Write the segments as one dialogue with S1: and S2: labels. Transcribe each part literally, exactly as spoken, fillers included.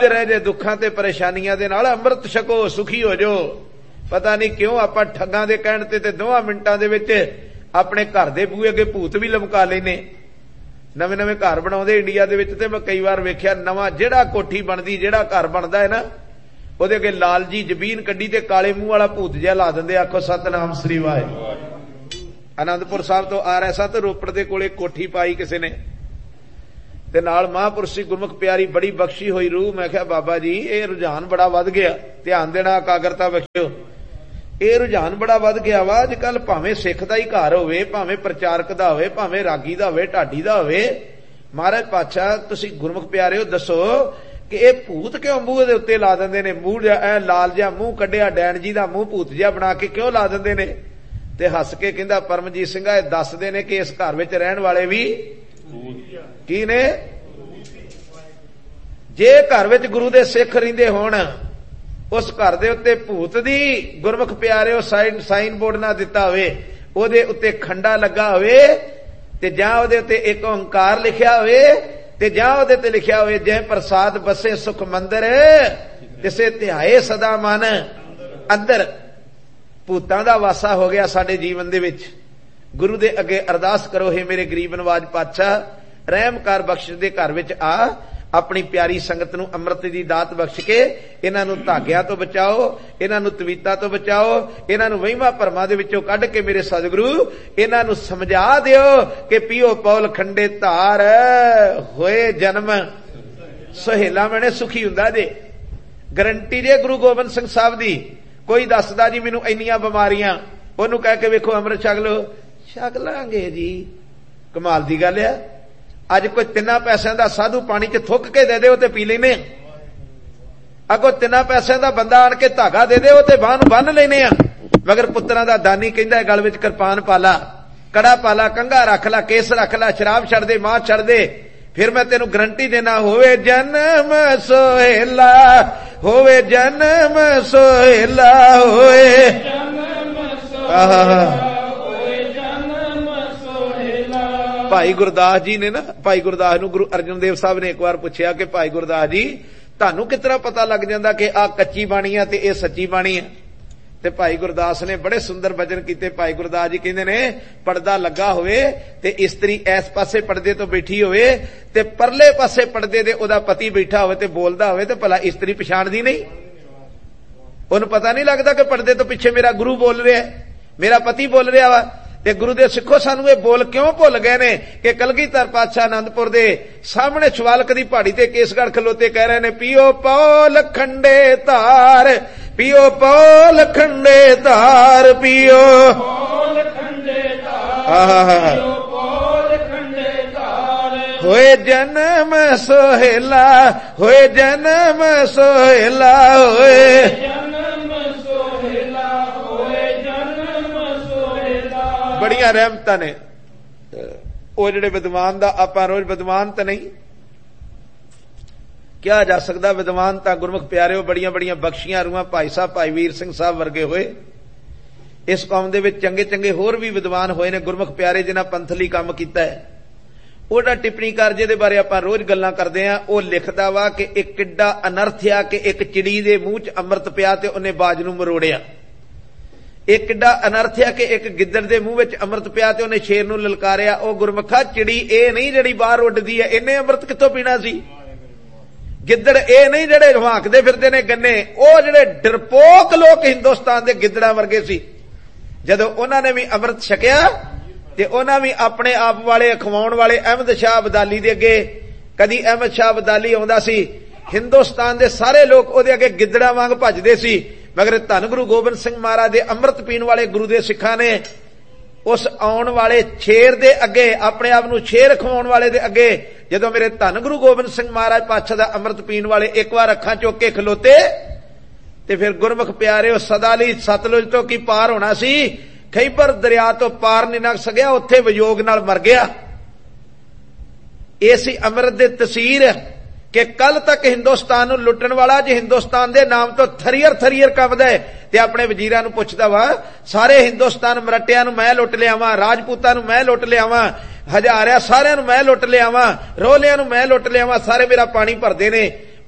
S1: रह जाए दुखां ते परेशानियां दे नाल, अमृत छको सुखी हो जाओ। पता नहीं क्यों आपां ठगां दे कहण ते ते दोवां मिंटां दे विच अपने घर दे बूहे अगे भूत भी लमका लेने। नवे नवे घर बनाउंदे इंडिया दे विच, ते मैं कई वार वेख्या नवां जिहड़ा कोठी बनदी जिहड़ा घर बनदा है ना, ਉਹਦੇ ਅੱਗੇ ਲਾਲ ਜੀ ਜ਼ਬੀਨ ਕੱਢੀ ਤੇ ਕਾਲੇ ਮੂੰਹ ਵਾਲਾ ਭੂਤ ਜਿਹਾ ਲਾ ਦਿੰਦੇ। ਆਖੋ ਸਤਨਾਮ ਸ੍ਰੀ ਵਾਹਿਗੁਰੂ। ਆਨੰਦਪੁਰ ਸਾਹਿਬ ਤੋਂ ਆ ਰਿਹਾ ਸਾਂ ਤੇ ਰੋਪੜ ਦੇ ਕੋਲੇ ਕੋਠੀ ਪਾਈ ਕਿਸੇ ਨੇ, ਤੇ ਨਾਲ ਮਹਾਂਪੁਰਸ਼ ਸੀ ਗੁਰਮੁਖ ਪਿਆਰੀ ਬੜੀ ਬਖਸ਼ੀ ਹੋਈ ਰੂਹ। ਮੈਂ ਕਿਹਾ ਬਾਬਾ ਜੀ ਇਹ ਰੁਝਾਨ ਬੜਾ ਵੱਧ ਗਿਆ, ਧਿਆਨ ਦੇਣਾ, ਇਕਾਗਰਤਾ ਬਖਸ਼ਿਓ। ਇਹ ਰੁਝਾਨ ਬੜਾ ਵੱਧ ਗਿਆ ਵਾ ਅੱਜ ਕੱਲ, ਭਾਵੇਂ ਸਿੱਖ ਦਾ ਹੀ ਘਰ ਹੋਵੇ, ਭਾਵੇਂ ਪ੍ਰਚਾਰਕ ਦਾ ਹੋਵੇ, ਭਾਵੇਂ ਰਾਗੀ ਦਾ ਹੋਵੇ, ਢਾਡੀ ਦਾ ਹੋਵੇ। ਮਹਾਰਾਜ ਪਾਤਸ਼ਾਹ ਤੁਸੀਂ ਗੁਰਮੁਖ ਪਿਆਰਿਓ ਦੱਸੋ ਕਿ ਇਹ ਭੂਤ ਕਿਉਂ ਮੂੰਹ ਦੇ ਉੱਤੇ ਲਾ ਦਿੰਦੇ ਨੇ? ਮੂੰਹ ਐ ਲਾਲ ਜਿਹਾ ਮੂੰਹ ਕੱਢਿਆ, ਡੈਣ ਜੀ ਦਾ ਮੂੰਹ ਭੂਤ ਜਿਹਾ ਬਣਾ ਕੇ ਕਿਉਂ ਲਾ ਦਿੰਦੇ ਨੇ? ਤੇ ਹੱਸ ਕੇ ਕਹਿੰਦਾ ਪਰਮਜੀਤ ਸਿੰਘਾ ਇਹ ਦੱਸਦੇ ਨੇ ਕਿ ਇਸ ਘਰ ਵਿੱਚ ਰਹਿਣ ਵਾਲੇ ਵੀ ਕੀ ਨੇ? ਜੇ ਘਰ ਵਿੱਚ ਗੁਰੂ ਦੇ ਸਿੱਖ ਰਹਿੰਦੇ ਹੋਣ, ਉਸ ਘਰ ਦੇ ਉੱਤੇ ਭੂਤ ਦੀ ਗੁਰਮੁਖ ਪਿਆਰਿਓ ਸਾਈਨ ਸਾਈਨ ਬੋਰਡ ਨਾ ਦਿੱਤਾ ਹੋਵੇ, ਉਹਦੇ ਉੱਤੇ ਖੰਡਾ ਲੱਗਾ ਹੋਵੇ, ਤੇ ਜਾਂ ਉਹਦੇ ਉੱਤੇ ਇੱਕ ਓੰਕਾਰ ਲਿਖਿਆ ਹੋਵੇ, ਤੇ ਜਾਂ ਉਹਦੇ ਤੇ ਲਿਖਿਆ ਹੋਵੇ ਜੈ ਪ੍ਰਸਾਦ ਬਸੇ ਸੁਖ ਮੰਦਰ ਤਿਸੇ ਧਿਆਏ ਸਦਾ ਮਨ ਅੰਦਰ। ਭੂਤਾਂ ਦਾ ਵਾਸਾ ਹੋ ਗਿਆ ਸਾਡੇ ਜੀਵਨ ਦੇ ਵਿੱਚ। ਗੁਰੂ ਦੇ ਅੱਗੇ ਅਰਦਾਸ ਕਰੋ, ਹੇ ਮੇਰੇ ਗਰੀਬ ਨਵਾਜ ਪਾਤਸ਼ਾਹ ਰਹਿਮ ਕਰ, ਬਖਸ਼ ਦੇ ਘਰ ਵਿੱਚ ਆ, ਆਪਣੀ ਪਿਆਰੀ ਸੰਗਤ ਨੂੰ ਅੰਮ੍ਰਿਤ ਦੀ ਦਾਤ ਬਖਸ਼ ਕੇ ਇਹਨਾਂ ਨੂੰ ਧਾਗਿਆਂ ਤੋਂ ਬਚਾਓ, ਇਹਨਾਂ ਨੂੰ ਤਵੀਤਾਂ ਤੋਂ ਬਚਾਓ, ਇਹਨਾਂ ਨੂੰ ਵਹਿਮਾਂ ਭਰਮਾਂ ਦੇ ਵਿੱਚੋਂ ਕੱਢ ਕੇ ਮੇਰੇ ਸਤਿਗੁਰੂ ਇਹਨਾਂ ਨੂੰ ਸਮਝਾ ਦਿਓ ਕਿ ਪੀਓ ਪੌਲ ਖੰਡੇ ਧਾਰ ਹੋਏ ਜਨਮ ਸੁਹੇਲਾ ਮੈਨੇ ਸੁਖੀ ਹੁੰਦਾ ਜੇ। ਗਰੰਟੀ ਜੇ ਗੁਰੂ ਗੋਬਿੰਦ ਸਿੰਘ ਸਾਹਿਬ ਦੀ। ਕੋਈ ਦੱਸਦਾ ਜੀ ਮੈਨੂੰ ਇੰਨੀਆਂ ਬਿਮਾਰੀਆਂ, ਉਹਨੂੰ ਕਹਿ ਕੇ ਵੇਖੋ ਅੰਮ੍ਰਿਤ ਛਕ ਲਓ, ਛਕ ਲਾਂਗੇ ਜੀ। ਕਮਾਲ ਦੀ ਗੱਲ ਆ। ਅੱਜ ਕੋਈ ਤਿੰਨਾਂ ਪੈਸਿਆਂ ਦਾ ਸਾਧੂ ਪਾਣੀ ਚ ਥੁੱਕ ਕੇ ਦੇ ਦੇ, ਉਹ ਤੇ ਪੀ ਲੈਨੇ ਆ। ਅੱਗੋਂ ਤਿੰਨਾਂ ਪੈਸਿਆਂ ਦਾ ਬੰਦਾ ਆਣ ਕੇ ਧਾਗਾ ਦੇ ਦੇ, ਉਹ ਤੇ ਬਾਂਹ ਬੰਨ ਲੈਨੇ ਆ। ਮਗਰ ਪੁੱਤਰਾਂ ਦਾ ਦਾਨੀ ਕਹਿੰਦਾ ਗਲ ਵਿੱਚ ਕਿਰਪਾਨ ਪਾਲਾ, ਕੜਾ ਪਾਲਾ, ਕੰਘਾ ਰੱਖ ਲਾ, ਕੇਸ ਰੱਖ ਲਾ, ਸ਼ਰਾਬ ਛੱਡ ਦੇ, ਮਾਂ ਛੱਡ ਦੇ, ਫਿਰ ਮੈਂ ਤੈਨੂੰ ਗਰੰਟੀ ਦੇਣਾ ਹੋਵੇ ਜਨਮ ਸੋਹੇਲਾ, ਹੋਵੇ ਜਨਮ ਸੋਹੇਲਾ, ਹੋਵੇ ਆਹਾ। ਭਾਈ ਗੁਰਦਾਸ ਜੀ ਨੇ ਨਾ, ਭਾਈ ਗੁਰਦਾਸ ਨੂੰ ਗੁਰੂ ਅਰਜਨ ਦੇਵ ਸਾਹਿਬ ਨੇ ਇੱਕ ਵਾਰ ਪੁੱਛਿਆ ਕਿ ਭਾਈ ਗੁਰਦਾਸ ਜੀ ਤੁਹਾਨੂੰ ਕਿਸ ਤਰ੍ਹਾਂ ਪਤਾ ਲੱਗ ਜਾਂਦਾ ਕਿ ਆਹ ਕੱਚੀ ਬਾਣੀ ਆ ਤੇ ਇਹ ਸੱਚੀ ਬਾਣੀ ਆ? ਤੇ ਭਾਈ ਗੁਰਦਾਸ ਨੇ ਬੜੇ ਸੁੰਦਰ ਬਚਨ ਕੀਤੇ। ਭਾਈ ਗੁਰਦਾਸ ਜੀ ਕਹਿੰਦੇ ਨੇ ਪਰਦਾ ਲੱਗਾ ਹੋਵੇ ਤੇ ਇਸਤਰੀ ਇਸ ਪਾਸੇ ਪਰਦੇ ਤੋਂ ਬੈਠੀ ਹੋਵੇ ਤੇ ਪਰਲੇ ਪਾਸੇ ਪਰਦੇ ਦੇ ਉਹਦਾ ਪਤੀ ਬੈਠਾ ਹੋਵੇ ਤੇ ਬੋਲਦਾ ਹੋਵੇ, ਤੇ ਭਲਾ ਇਸਤਰੀ ਪਛਾਣਦੀ ਨਹੀਂ? ਉਹਨੂੰ ਪਤਾ ਨਹੀਂ ਲੱਗਦਾ ਕਿ ਪਰਦੇ ਤੋਂ ਪਿੱਛੇ ਮੇਰਾ ਗੁਰੂ ਬੋਲ ਰਿਹਾ, ਮੇਰਾ ਪਤੀ ਬੋਲ ਰਿਹਾ ਵਾ? ਤੇ ਗੁਰੂ ਦੇ ਸਿੱਖੋ ਸਾਨੂੰ ਇਹ ਬੋਲ ਕਿਉਂ ਭੁੱਲ ਗਏ ਨੇ ਕਿ ਕਲਗੀਧਰ ਪਾਤਸ਼ਾਹ ਆਨੰਦਪੁਰ ਦੇ ਸਾਹਮਣੇ ਸ਼ਿਵਾਲਕ ਦੀ ਪਹਾੜੀ ਤੇ ਕੇਸਗੜ੍ਹ ਖਲੋਤੇ ਕਹਿ ਰਹੇ ਨੇ ਪੀਓ ਪੌਲ ਖੰਡੇ ਧਾਰ, ਪੀਓ ਪੌਲ ਖੰਡੇ ਧਾਰ, ਪੀਓ ਪੌਲ ਖੰਡੇ ਧਾਰ, ਪੀਓ ਪੌਲ ਖੰਡੇ ਧਾਰ, ਹੋਏ ਜਨਮ ਸੋਹੇਲਾ, ਹੋਏ ਜਨਮ ਸੋਹੇਲਾ, ਹੋਏ ਬੜੀਆਂ ਰਹਿਮਤਾਂ ਨੇ। ਉਹ ਜਿਹੜੇ ਵਿਦਵਾਨ ਦਾ ਆਪਾਂ ਰੋਜ਼ ਵਿਦਵਾਨ ਤਾਂ ਨਹੀਂ ਕਿਹਾ ਜਾ ਸਕਦਾ, ਵਿਦਵਾਨ ਤਾਂ ਗੁਰਮੁਖ ਪਿਆਰਿਓ ਬੜੀਆਂ ਬੜੀਆਂ ਬਖਸ਼ੀਆਂ ਰੂਹਾਂ ਭਾਈ ਸਾਹਿਬ ਭਾਈ ਵੀਰ ਸਿੰਘ ਸਾਹਿਬ ਵਰਗੇ ਹੋਏ। ਇਸ ਕੌਮ ਦੇ ਵਿੱਚ ਚੰਗੇ ਚੰਗੇ ਹੋਰ ਵੀ ਵਿਦਵਾਨ ਹੋਏ ਨੇ ਗੁਰਮੁਖ ਪਿਆਰੇ ਜਿਨ੍ਹਾਂ ਪੰਥਲੀ ਕੰਮ ਕੀਤਾ ਹੈ। ਉਹਦਾ ਟਿੱਪਣੀਕਾਰ ਜਿਹਦੇ ਬਾਰੇ ਆਪਾਂ ਰੋਜ਼ ਗੱਲਾਂ ਕਰਦੇ ਆਂ, ਉਹ ਲਿਖਦਾ ਵਾ ਕਿ ਇੱਕ ਕਿੱਡਾ ਅਨਰਥ ਆ ਕਿ ਇੱਕ ਚਿੜੀ ਦੇ ਮੂੰਹ 'ਚ ਅੰਮ੍ਰਿਤ ਪਿਆ ਤੇ ਉਹਨੇ ਬਾਜ ਨੂੰ ਮਰੋੜਿਆ। ਇਹ ਕਿੱਡਾ ਅਨਰਥ ਆ ਕਿ ਇੱਕ ਗਿੱਦੜ ਦੇ ਮੂੰਹ ਵਿੱਚ ਅੰਮ੍ਰਿਤ ਪਿਆ ਤੇ ਉਹਨੇ ਸ਼ੇਰ ਨੂੰ ਲਲਕਾਰਿਆ। ਉਹ ਗੁਰਮੁਖਾ ਚਿੜੀ ਇਹ ਨਹੀਂ ਜਿਹੜੀ ਬਾਹਰ ਉੱਡਦੀ ਹੈ, ਇਹਨੇ ਅੰਮ੍ਰਿਤ ਕਿੱਥੋਂ ਪੀਣਾ ਸੀ? ਗਿੱਦੜ ਇਹ ਨਹੀਂ ਜਿਹੜੇ ਹਵਾਕਦੇ ਫਿਰਦੇ ਨੇ ਗੰਨੇ, ਉਹ ਜਿਹੜੇ ਡਰਪੋਕ ਲੋਕ ਹਿੰਦੁਸਤਾਨ ਦੇ ਗਿੱਦੜਾਂ ਵਰਗੇ ਸੀ। ਜਦੋਂ ਉਹਨਾਂ ਨੇ ਵੀ ਅੰਮ੍ਰਿਤ ਛਕਿਆ ਤੇ ਉਹਨਾਂ ਵੀ ਆਪਣੇ ਆਪ ਵਾਲੇ ਅਖਵਾਉਣ ਵਾਲੇ ਅਹਿਮਦ ਸ਼ਾਹ ਅਬਦਾਲੀ ਦੇ ਅੱਗੇ, ਕਦੀ ਅਹਿਮਦ ਸ਼ਾਹ ਅਬਦਾਲੀ ਆਉਂਦਾ ਸੀ, ਹਿੰਦੁਸਤਾਨ ਦੇ ਸਾਰੇ ਲੋਕ ਉਹਦੇ ਅੱਗੇ ਗਿੱਦੜਾਂ ਵਾਂਗ ਭੱਜਦੇ ਸੀ। ਮਗਰ ਧੰਨ ਗੁਰੂ ਗੋਬਿੰਦ ਸਿੰਘ ਮਹਾਰਾਜ ਦੇ ਅੰਮ੍ਰਿਤ ਪੀਣ ਵਾਲੇ ਗੁਰੂ ਦੇ ਸਿੱਖਾਂ ਨੇ ਉਸ ਆਉਣ ਵਾਲੇ ਸ਼ੇਰ ਦੇ ਅੱਗੇ, ਆਪਣੇ ਆਪ ਨੂੰ ਸ਼ੇਰ ਖਵਾਉਣ ਵਾਲੇ ਦੇ ਅੱਗੇ, ਜਦੋਂ ਮੇਰੇ ਧੰਨ ਗੁਰੂ ਗੋਬਿੰਦ ਸਿੰਘ ਮਹਾਰਾਜ ਪਾਤਸ਼ਾਹ ਦਾ ਅੰਮ੍ਰਿਤ ਪੀਣ ਵਾਲੇ ਇੱਕ ਵਾਰ ਅੱਖਾਂ ਚੁੱਕ ਕੇ ਖਲੋਤੇ ਤੇ ਫਿਰ ਗੁਰਮੁਖ ਪਿਆਰਿਓ ਸਦਾ ਲਈ ਸਤਲੁਜ ਤੋਂ ਕੀ ਪਾਰ ਹੋਣਾ ਸੀ, ਖੈਬਰ ਦਰਿਆ ਤੋਂ ਪਾਰ ਨਹੀਂ ਲੰਘ ਸਕਿਆ, ਉੱਥੇ ਵਿਯੋਗ ਨਾਲ ਮਰ ਗਿਆ। ਇਹ ਸੀ ਅੰਮ੍ਰਿਤ ਦੇ ਤਸੀਰ ਕਿ ਕੱਲ ਤੱਕ ਹਿੰਦੁਸਤਾਨ ਨੂੰ ਲੁੱਟਣ ਵਾਲਾ ਜੇ ਹਿੰਦੁਸਤਾਨ ਦੇ ਨਾਮ ਤੋਂ ਥਰੀਅਰ ਥਰੀਅਰ ਕੰਬਦਾ ਹੈ ਤੇ ਆਪਣੇ ਵਜ਼ੀਰਾਂ ਨੂੰ ਪੁੱਛਦਾ ਵਾ ਸਾਰੇ ਹਿੰਦੁਸਤਾਨ ਮਰਟਿਆਂ ਨੂੰ ਮੈਂ ਲੁੱਟ ਲਿਆਵਾਂ, ਰਾਜਪੂਤਾਂ ਨੂੰ ਮੈਂ ਲੁੱਟ ਲਿਆਵਾਂ, ਹਜ਼ਾਰਿਆਂ ਸਾਰਿਆਂ ਨੂੰ ਮੈਂ ਲੁੱਟ ਲਿਆਵਾਂ, ਰੋਲਿਆਂ ਨੂੰ ਮੈਂ ਲੁੱਟ ਲਿਆਵਾਂ, ਸਾਰੇ ਮੇਰਾ ਪਾਣੀ ਭਰਦੇ ਨੇ।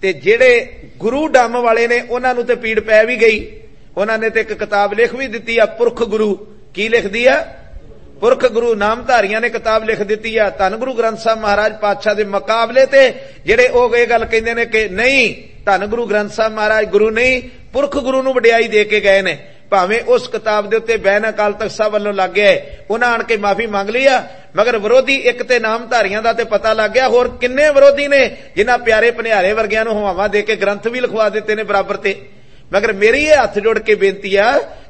S1: ਤੇ ਜਿਹੜੇ ਗੁਰੂ ਡੰਮ ਵਾਲੇ ਨੇ ਉਹਨਾਂ ਨੂੰ ਤੇ ਪੀੜ ਪੈ ਵੀ ਗਈ। ਉਹਨਾਂ ਨੇ ਤੇ ਇੱਕ ਕਿਤਾਬ ਲਿਖ ਵੀ ਦਿੱਤੀ ਆ, ਪੁਰਖ ਗੁਰੂ। ਕੀ ਲਿਖਦੀ ਆ? ਪੁਰਖ ਗੁਰੂ। ਨਾਮਧਾਰੀਆਂ ਨੇ ਕਿਤਾਬ ਲਿਖ ਦਿੱਤੀ ਆ। ਧੰਨ ਗੁਰੂ ਗ੍ਰੰਥ ਸਾਹਿਬ ਮਹਾਰਾਜ ਪਾਤਸ਼ਾਹ ਦੇ ਮੁਕਾਬਲੇ ਤੇ ਜਿਹੜੇ ਉਹ ਇਹ ਗੱਲ ਕਹਿੰਦੇ ਨੇ ਕਿ ਨਹੀਂ, ਧੰਨ ਗੁਰੂ ਗ੍ਰੰਥ ਸਾਹਿਬ ਮਹਾਰਾਜ ਗੁਰੂ ਨਹੀਂ, ਪੁਰਖ ਗੁਰੂ ਨੂੰ ਵਡਿਆਈ ਦੇ ਕੇ ਗਏ ਨੇ। ਭਾਵੇਂ ਉਸ ਕਿਤਾਬ ਦੇ ਉੱਤੇ ਬੈਨ ਅਕਾਲ ਤਖਤ ਸਾਹਿਬ ਵੱਲੋਂ ਲੱਗ ਗਿਆ, ਉਹਨਾਂ ਆਣ ਕੇ ਮਾਫੀ ਮੰਗ ਲਈ ਆ, ਮਗਰ ਵਿਰੋਧੀ ਇੱਕ ਤੇ ਨਾਮਧਾਰੀਆਂ ਦਾ ਤੇ ਪਤਾ ਲੱਗ ਗਿਆ, ਹੋਰ ਕਿੰਨੇ ਵਿਰੋਧੀ ਨੇ ਜਿਨ੍ਹਾਂ ਪਿਆਰੇ ਭਨਿਆਰੇ ਵਰਗਿਆਂ ਨੂੰ ਹਵਾਵਾਂ ਦੇ ਕੇ ਗ੍ਰੰਥ ਵੀ ਲਿਖਵਾ ਦਿੱਤੇ ਨੇ ਬਰਾਬਰ ਤੇ। ਮਗਰ ਮੇਰੀ ਇਹ ਹੱਥ ਜੋੜ ਕੇ ਬੇਨਤੀ ਆ